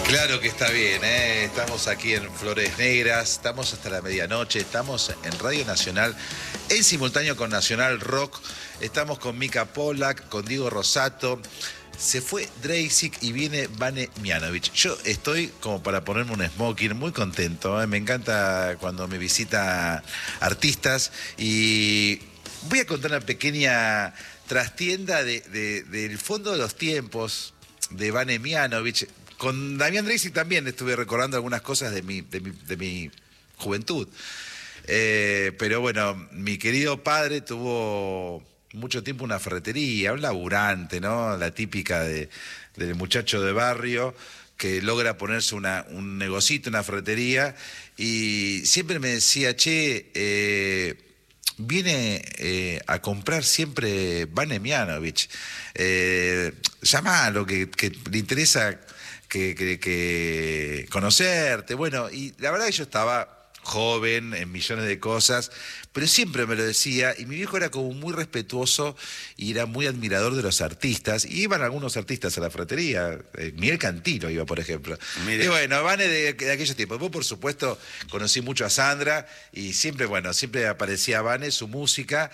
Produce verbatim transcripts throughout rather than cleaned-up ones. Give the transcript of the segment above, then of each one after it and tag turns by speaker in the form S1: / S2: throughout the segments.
S1: Claro que está bien, ¿eh? Estamos aquí en Flores Negras, estamos hasta la medianoche, estamos en Radio Nacional, en simultáneo con Nacional Rock, estamos con Mica Pollack, con Diego Rosato, se fue Dreisig y viene Vane Mianovich. Yo estoy como para ponerme un smoking, muy contento, ¿eh? Me encanta cuando me visita artistas y voy a contar una pequeña trastienda de, de, del fondo de los tiempos de Vane Mianovich. Con Damián Dreisig también estuve recordando algunas cosas de mi, de mi, de mi juventud. Eh, pero bueno, mi querido padre tuvo mucho tiempo una ferretería, un laburante, ¿no? La típica de, del muchacho de barrio que logra ponerse una, un negocito, una ferretería, y siempre me decía, che, eh, viene eh, a comprar siempre Vane Mianovich. Eh, llamalo, que, que le interesa que, que, que conocerte. Bueno, y la verdad que yo estaba joven en millones de cosas, pero siempre me lo decía, y mi viejo era como muy respetuoso y era muy admirador de los artistas, y iban algunos artistas a la fratería, eh, Miguel Cantilo iba, por ejemplo. Mire. Y bueno, Vane de, de aquellos tiempos. Vos, por supuesto, conocí mucho a Sandra, y siempre, bueno, siempre aparecía Vane, su música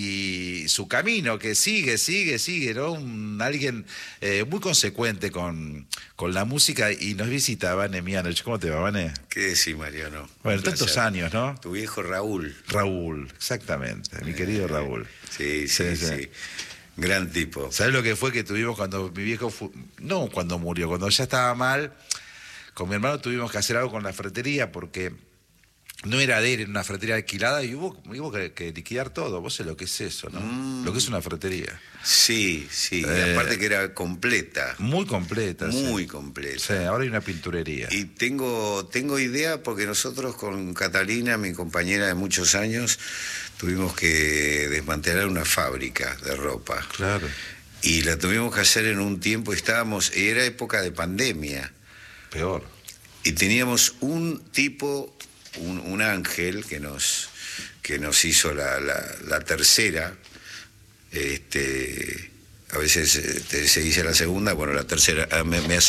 S1: y su camino, que sigue, sigue, sigue, ¿no? Un, alguien eh, muy consecuente con, con la música, y nos visita Vane Mianovich. ¿Cómo te va, Vane?
S2: ¿Qué decís, Mariano?
S1: Bueno, tantos años, ¿no?
S2: Tu viejo Raúl.
S1: Raúl, exactamente, mi querido Raúl.
S2: Sí, sí, sí, sí. Gran tipo.
S1: ¿Sabes lo que fue que tuvimos cuando mi viejo fue, no cuando murió, cuando ya estaba mal? Con mi hermano tuvimos que hacer algo con la ferretería porque no era de él, era una ferretería alquilada y hubo, hubo que, que liquidar todo. Vos sabés lo que es eso, ¿no? Mm. Lo que es una ferretería.
S2: Sí, sí, eh, aparte que era completa.
S1: Muy completa.
S2: Muy
S1: sí.
S2: completa.
S1: Sí, ahora hay una pinturería.
S2: Y tengo, tengo idea porque nosotros con Catalina, mi compañera de muchos años, tuvimos que desmantelar una fábrica de ropa.
S1: Claro.
S2: Y la tuvimos que hacer en un tiempo, estábamos, era época de pandemia.
S1: Peor.
S2: Y teníamos un tipo, un, un ángel que nos, que nos hizo la, la, la tercera. Este, a veces te, se dice la segunda, bueno, la tercera, me, me hace